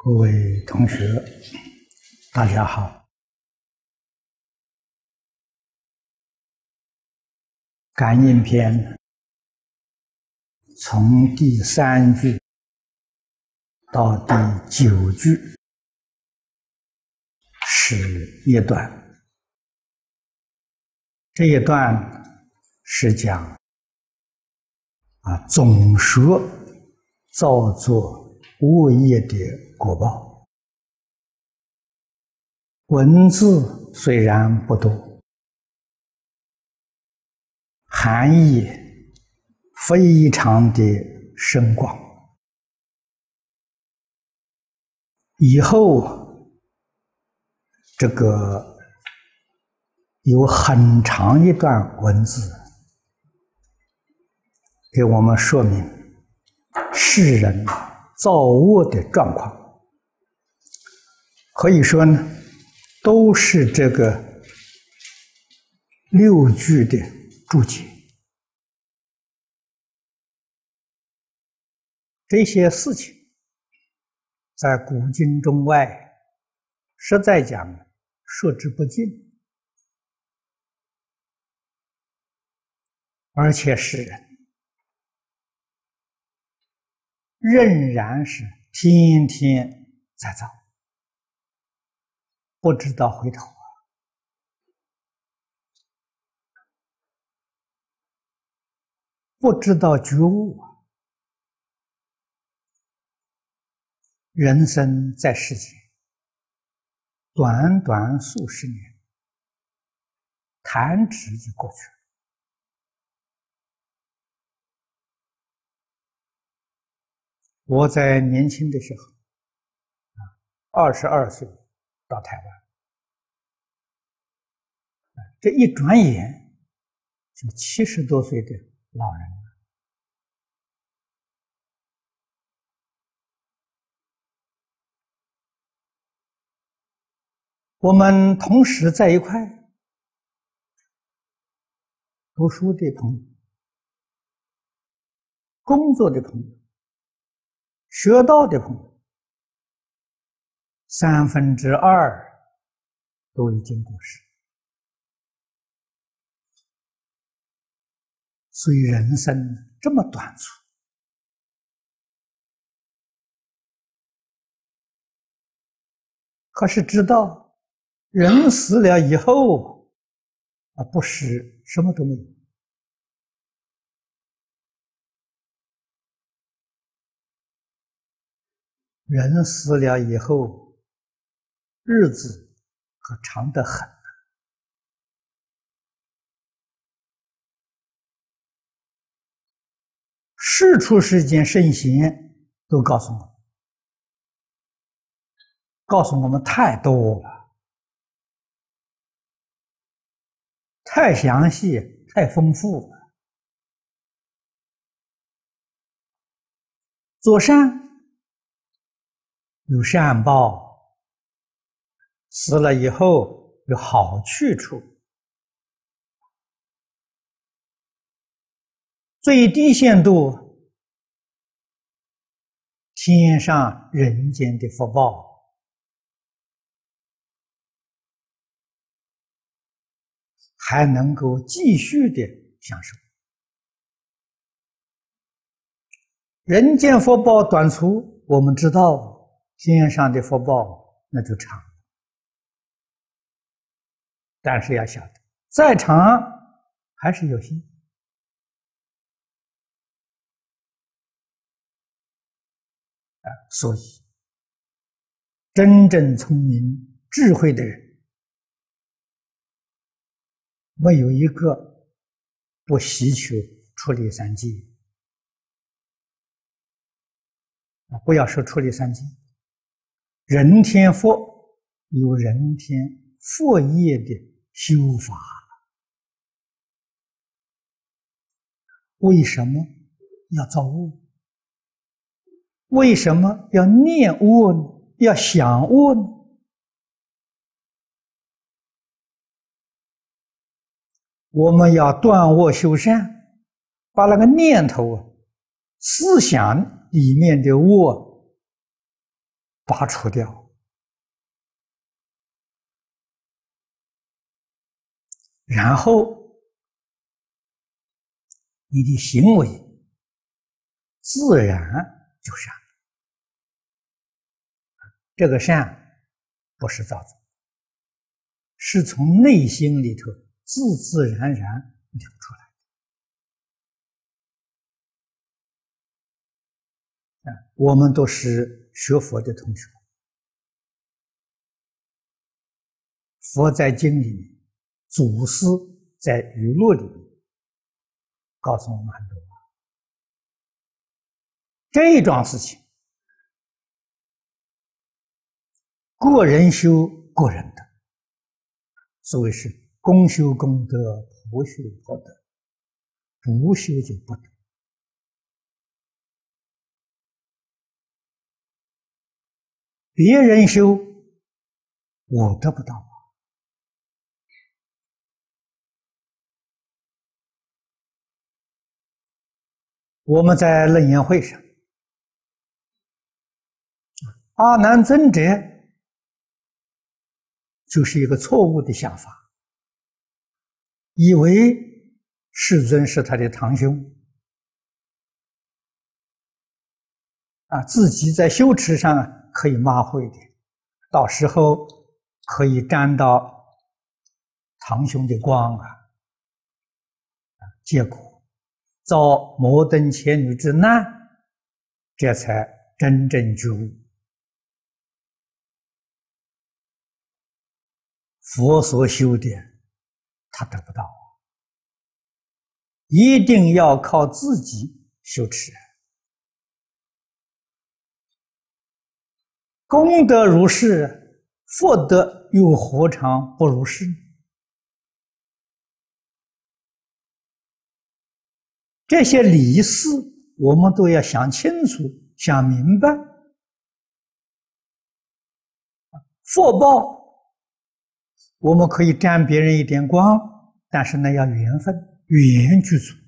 各位同学，大家好。感应篇从第3句到第9句是一段，这一段是讲总说造作恶业的果报。文字虽然不多，含义非常的深广。以后这个有很长一段文字给我们说明世人造恶的状况，可以说呢，都是这个6句的注解。这些事情在古今中外实在讲说之不尽，而且世人仍然是天天在造，不知道回头不知道觉悟人生在世间短短数十年，弹指就过去了。我在年轻的时候，22岁到台湾，这一转眼就70多岁的老人了。我们同时在一块读书的朋友、工作的朋友、学道的朋友2/3都已经过世。所以人生这么短促，可是知道人死了以后不是什么都没有。人死了以后，日子可长得很。世出世间圣贤都告诉我们太多了，太详细，太丰富了。做善有善报，死了以后有好去处。最低限度，天上人间的福报还能够继续的享受。人间福报短促，我们知道，天上的福报那就长。但是要晓得，再长还是有限。所以真正聪明智慧的人，没有一个不希求出离三界。不要说出离三界，人天佛有人天佛业的修法。为什么要造恶？为什么要念恶呢？要想恶呢？我们要断恶修善，把那个念头思想里面的恶拔除掉，然后你的行为自然就善。这个善不是造作，是从内心里头自自然然流出来的。我们都是学佛的同学，佛在经里面，祖师在语录里面告诉我们很多这一桩事情，个人修个人的，所谓是公修公德，婆修婆德，不修就不得。别人修，我得不到。我们在楞严会上，阿难尊者就是一个错误的想法，以为世尊是他的堂兄，自己在修持上可以马虎一点，到时候可以沾到堂兄的光结果遭摩登伽女之难，这才真正觉悟。佛所修的他得不到，一定要靠自己修持。功德如是，福德又何尝不如是？这些理事我们都要想清楚、想明白。福报我们可以沾别人一点光，但是呢要缘分，缘具足。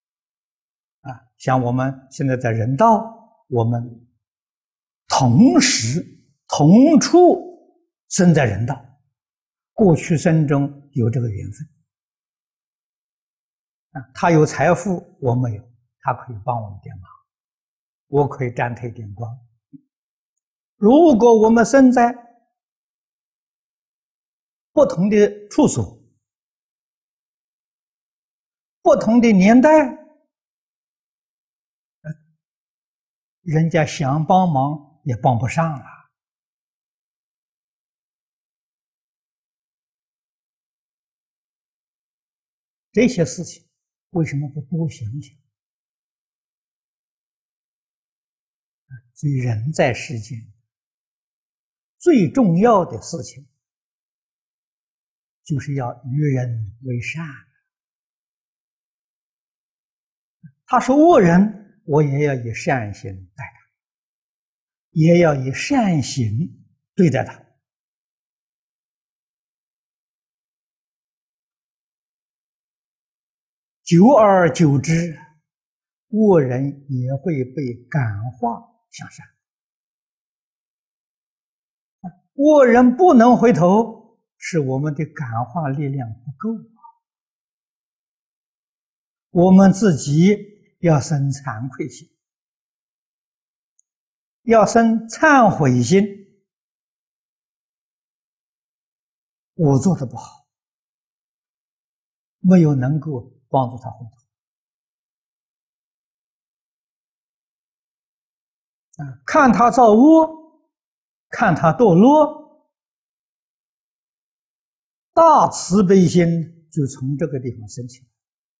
像我们现在在人道，我们同时同处生在人道，过去生中有这个缘分。他有财富，我没有，他可以帮我一点忙，我可以沾他一点光。如果我们生在不同的处所，不同的年代，人家想帮忙也帮不上了。这些事情为什么不多想想？所以人在世间最重要的事情就是要与人为善。他是恶人，我也要以善行待他，也要以善行对待他。久而久之，恶人也会被感化向善。恶人不能回头，是我们的感化力量不够。我们自己要生惭愧心，要生忏悔心。我做的不好，没有能够帮助他回头。看他造恶，看他堕落，大慈悲心就从这个地方升起。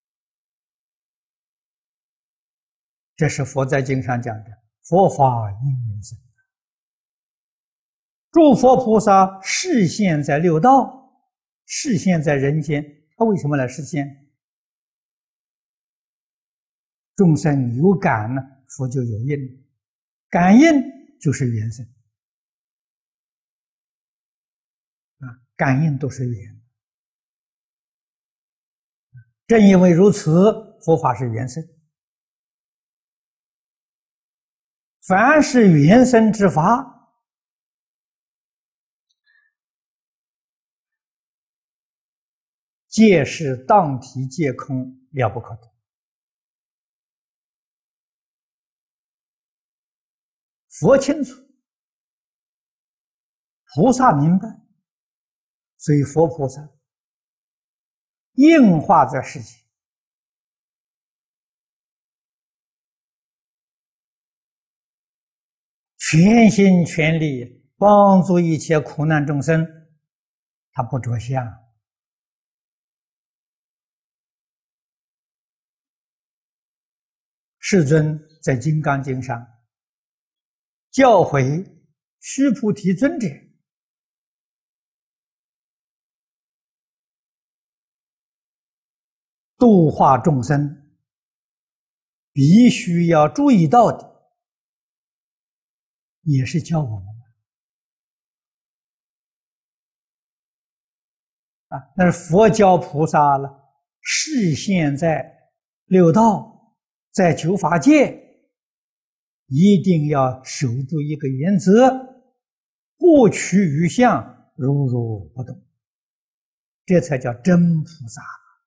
这是佛在经上讲的，佛法因缘生。诸佛菩萨示现在六道，示现在人间，他为什么来示现？众生有感呢，佛就有应，感应就是缘生。感应都是缘。正因为如此，佛法是缘生。凡是缘生之法， 皆是当体皆空，了不可得。佛清楚，菩萨明白，所以佛菩萨应化在世间，全心全力帮助一切苦难众生，他不着相。世尊在《金刚经》上教诲须菩提尊者，度化众生必须要注意到的，也是教我们的那是佛教菩萨了，示现在六道，在九法界，一定要守住一个原则：不取于相，如如不动，这才叫真菩萨。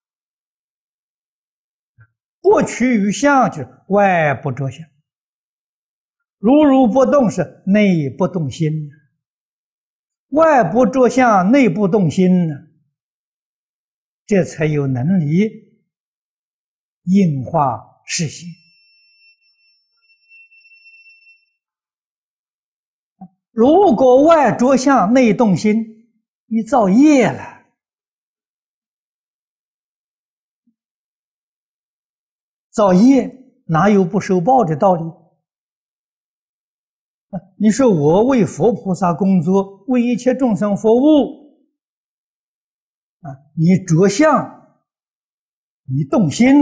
不取于相就是外不着相，如如不动是内不动心，外不着相，内不动心呢，这才有能力应化世心。如果外着相，内动心，你造业了。造业哪有不受报的道理？你说我为佛菩萨工作，为一切众生服务，你着相，你动心，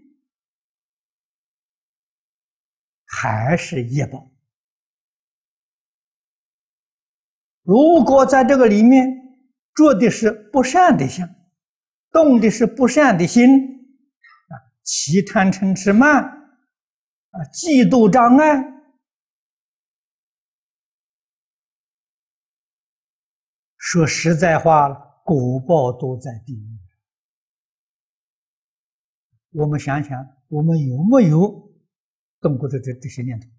还是业报。如果在这个里面着的是不善的相，动的是不善的心，起贪嗔痴慢，嫉妒障碍，说实在话了，果报都在地狱。我们想想，我们有没有动过这些念头？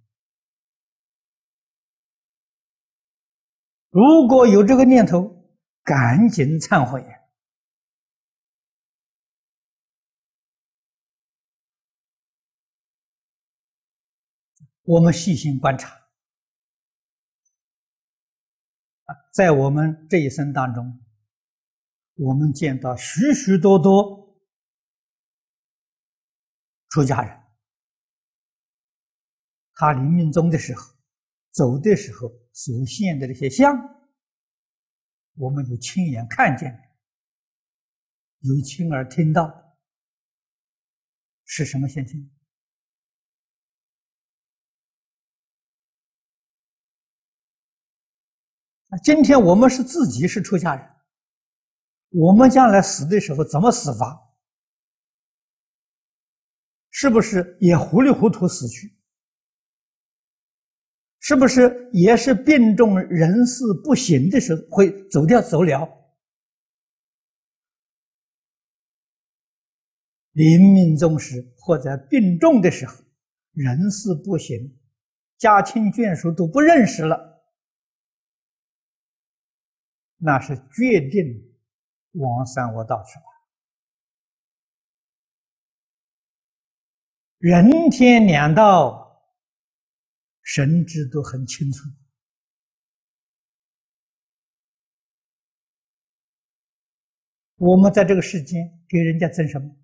如果有这个念头，赶紧忏悔。我们细心观察，在我们这一生当中，我们见到许许多多出家人，他临命终的时候，走的时候所现的这些相，我们有亲眼看见的，有亲耳听到的，是什么现象？今天我们是自己是出家人，我们将来死的时候怎么死法？是不是也糊里糊涂死去？是不是也是病重人事不省的时候会走了？临命终时或者病重的时候，人事不省，家亲眷属都不认识了，那是决定往三恶道去了。人天两道，神知都很清楚。我们在这个世间给人家争什么？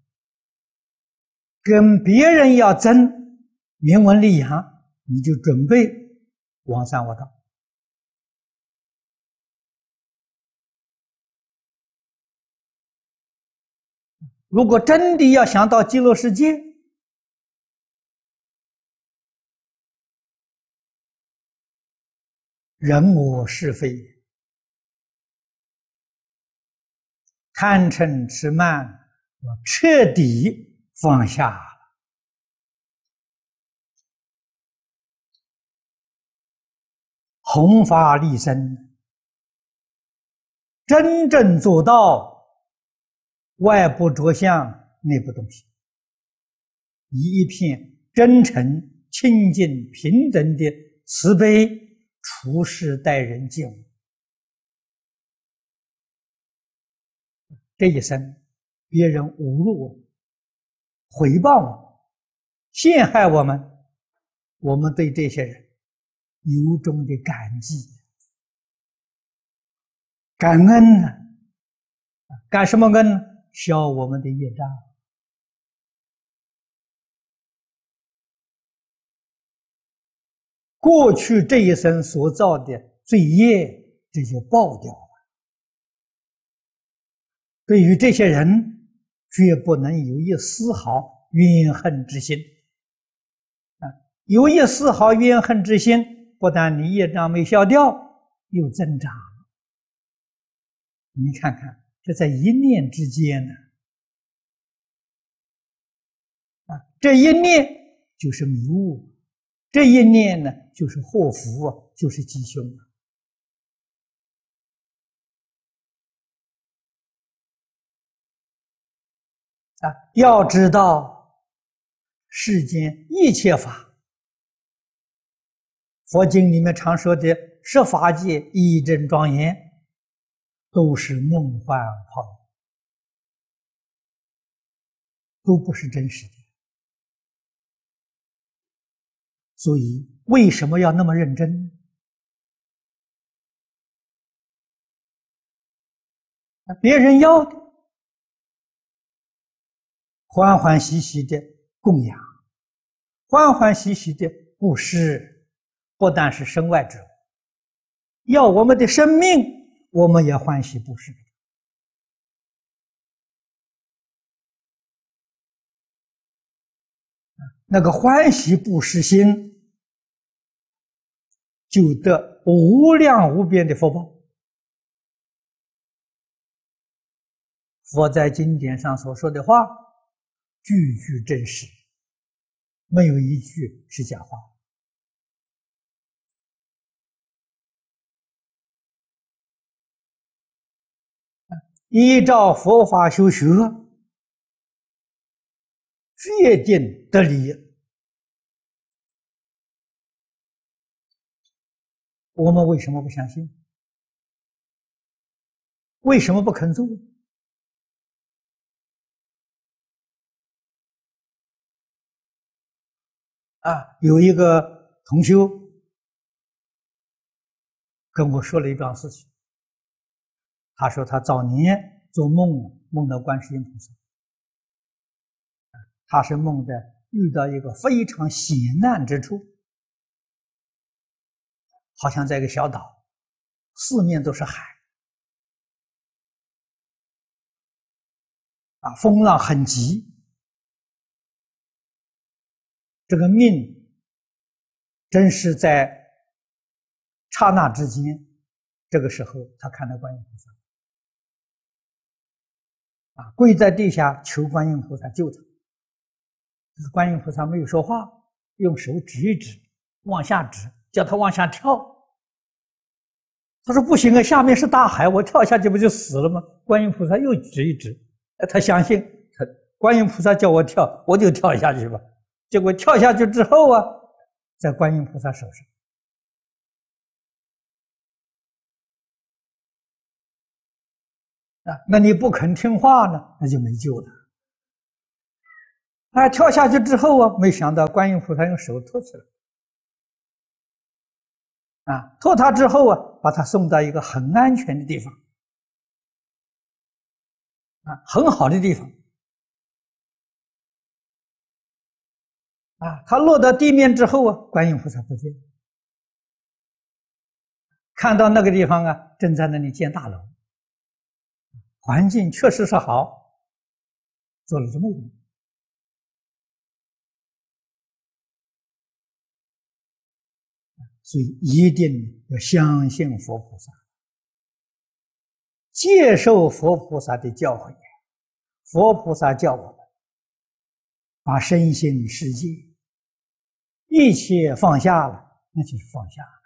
跟别人要争名闻利养，你就准备往三恶道。如果真的要想到极乐世界，人我是非，贪嗔痴慢要彻底放下，弘法利生，真正做到外部着相，内部动心，以一片真诚、清净、平等的慈悲处事待人接物。这一生，别人侮辱我们、诽谤我们、陷害我们，我们对这些人由衷的感激、感恩呢。感什么恩呢？消我们的业障。过去这一生所造的罪业，这就爆掉了。对于这些人，绝不能有一丝毫怨恨之心。有一丝毫怨恨之心，不但你业障没消掉，又增长。你看看，这在一念之间呢。这一念就是迷雾，这一念呢就是祸福，就是吉凶。要知道世间一切法，佛经里面常说的十法界一真庄严，都是梦幻泡影，都不是真实的。所以为什么要那么认真？别人要的欢欢喜喜的供养，欢欢喜喜的布施，不但是身外之物，要我们的生命，我们也欢喜布施。那个欢喜布施心，就得无量无边的福报。佛在经典上所说的话，句句真实，没有一句是假话。依照佛法修学，决定得利。我们为什么不相信？为什么不肯做？有一个同修跟我说了一桩事情。他说他早年做梦，梦到观世音菩萨，他是梦的遇到一个非常险难之处，好像在一个小岛，四面都是海，风浪很急，这个命真是在刹那之间。这个时候他看到观音菩萨，跪在地下求观音菩萨救他。观音菩萨没有说话，用手指一指，往下指，叫他往下跳。他说不行啊，下面是大海，我跳下去不就死了吗？观音菩萨又指一指，他相信观音菩萨叫我跳，我就跳下去吧。结果跳下去之后在观音菩萨手上。那你不肯听话呢，那就没救了。跳下去之后没想到观音菩萨用手托起来，托他之后把他送到一个很安全的地方，很好的地方。他落到地面之后观音菩萨不见，看到那个地方正在那里建大楼。环境确实是好，做了这么一个。所以一定要相信佛菩萨，接受佛菩萨的教诲。佛菩萨叫我们把身心世界一切放下了，那就是放下了，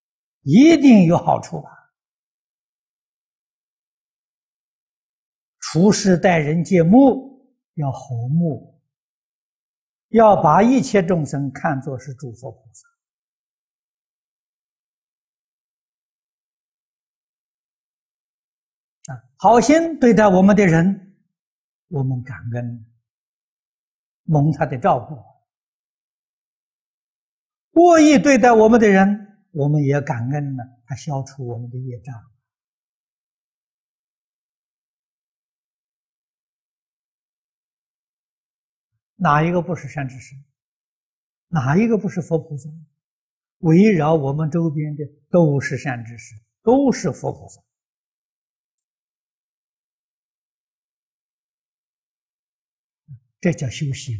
一定有好处。 处事待人接物要和睦，要把一切众生看作是诸佛菩萨。好心对待我们的人，我们感恩，蒙他的照顾；恶意对待我们的人，我们也感恩了，他消除我们的业障。哪一个不是善知识？哪一个不是佛菩萨？围绕我们周边的都是善知识，都是佛菩萨。这叫修行，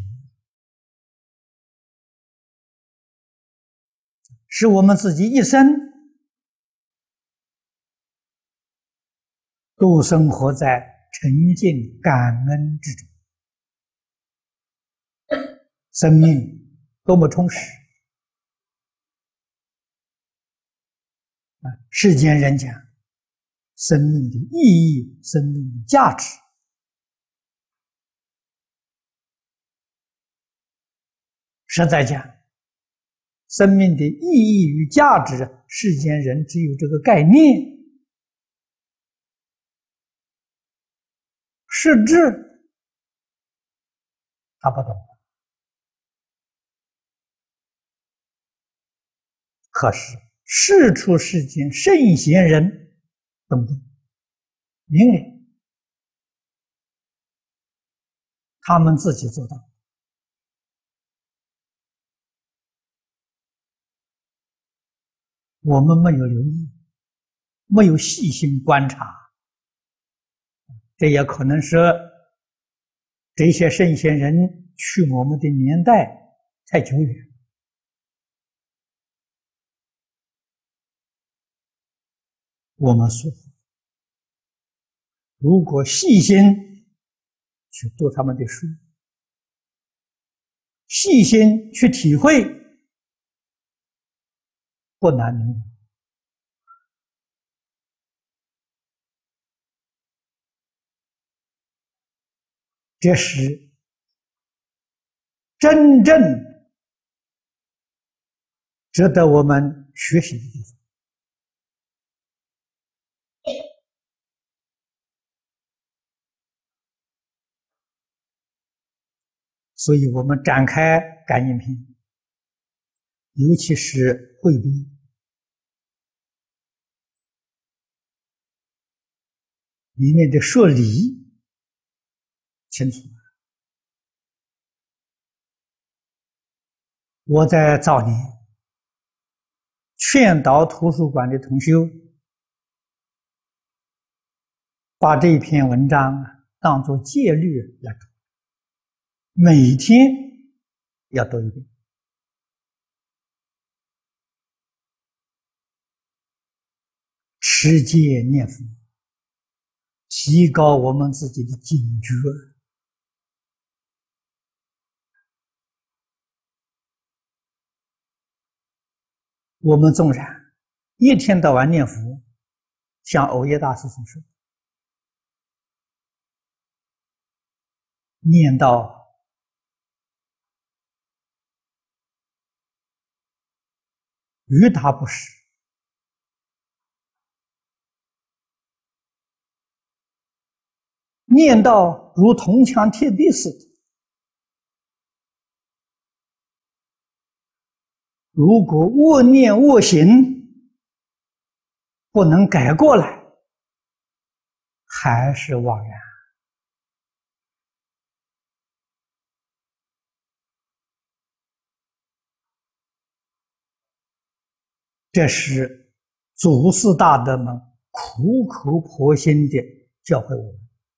使我们自己一生都生活在沉静感恩之中，生命多么充实！世间人讲生命的意义、生命的价值，实在讲，生命的意义与价值，世间人只有这个概念，实质他不懂。可是世出世间圣贤人懂得，明了，他们自己做到。我们没有留意，没有细心观察，这也可能是这些圣贤人去我们的年代太久远。我们说，如果细心去读他们的书，细心去体会，不难明了。这是真正值得我们学习的地方。所以我们展开感应篇，尤其是汇编，里面的说理清楚。我在早年劝导图书馆的同修，把这一篇文章当作戒律来读，每天要读一遍。持戒念佛，提高我们自己的警觉。我们纵然一天到晚念佛，像藕益大师所说，念到于他不实，念到如铜墙铁壁似的。如果恶念恶行不能改过来，还是枉然。这是祖师大德们苦口婆心的教诲我们。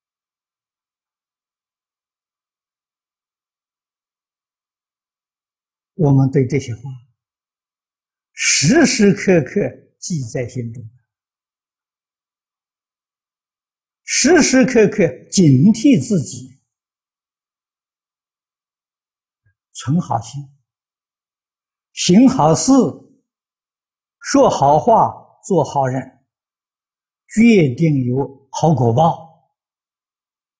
我们对这些话时时刻刻记在心中，时时刻刻警惕自己，存好心，行好事，说好话，做好人，决定有好果报。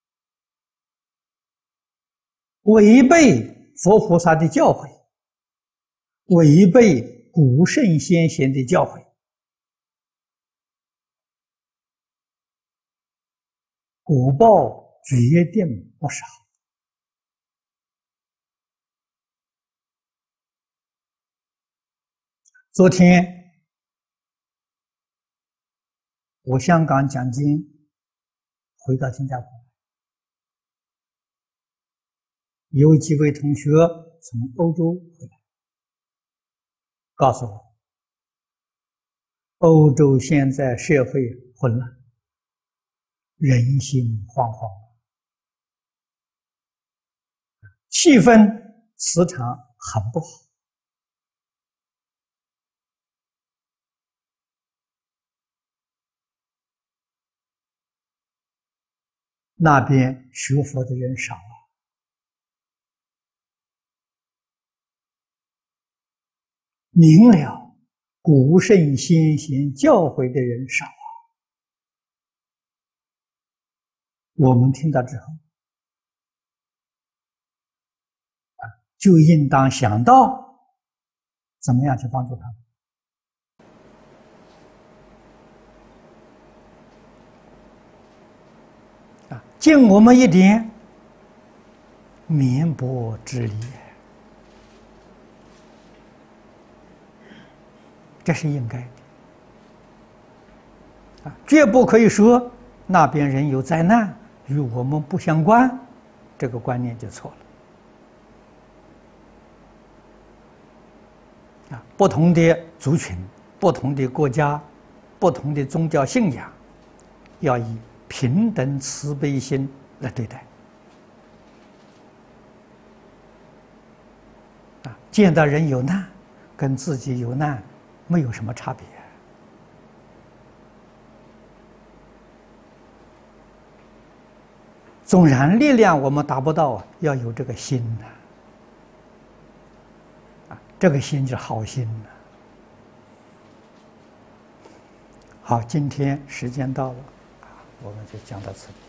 违背佛菩萨的教诲，违背古圣先贤的教诲，果报决定不少。昨天我香港讲经，回到新加坡，有几位同学从欧洲回来，告诉我，欧洲现在社会混乱，人心惶惶，气氛磁场很不好。那边学佛的人少啊，明了古圣先贤教诲的人少啊。我们听到之后，就应当想到怎么样去帮助他们。尽我们一点绵薄之力，这是应该的。绝不可以说那边人有灾难与我们不相关，这个观念就错了。不同的族群、不同的国家、不同的宗教信仰，要以平等慈悲心来对待。见到人有难，跟自己有难没有什么差别。纵然力量我们达不到啊，要有这个心呐，这个心就是好心呐。好，今天时间到了。我们就讲到此。